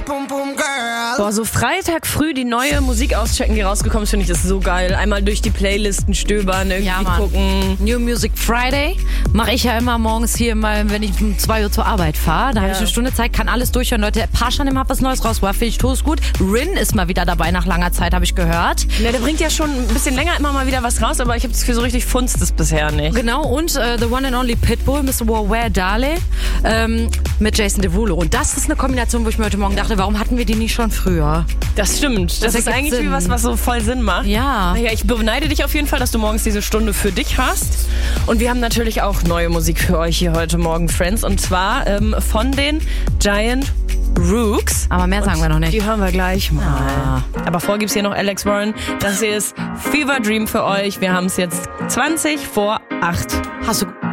Boah, so Freitag früh die neue Musik auschecken, die rausgekommen ist, finde ich das so geil. Einmal durch die Playlisten stöbern, irgendwie gucken. New Music Friday mache ich ja immer morgens hier mal, wenn ich um 2 Uhr zur Arbeit fahre. Da habe ich eine Stunde Zeit, kann alles durchhören. Leute, Paschanim hat was Neues rausgebracht, finde ich gut. Rin ist mal wieder dabei nach langer Zeit, habe ich gehört. Ja, der bringt ja schon ein bisschen länger immer mal wieder was raus, aber ich habe das Gefühl, so richtig funzt es bisher nicht. Genau, und The One and Only Pitbull, Mr. Where Dale, mit Jason Derulo. Und das ist eine Kombination, wo ich mir heute Morgen dachte, warum hatten wir die nicht schon früher? Das stimmt. Das ist eigentlich wie was so voll Sinn macht. Ja. Naja, ich beneide dich auf jeden Fall, dass du morgens diese Stunde für dich hast. Und wir haben natürlich auch neue Musik für euch hier heute Morgen, Friends. Und zwar von den Giant Rooks. Aber mehr sagen wir noch nicht. Die hören wir gleich mal. Aber vorher gibt's hier noch Alex Warren. Das hier ist Fever Dream für euch. Wir haben es jetzt 20 vor 8. Hast du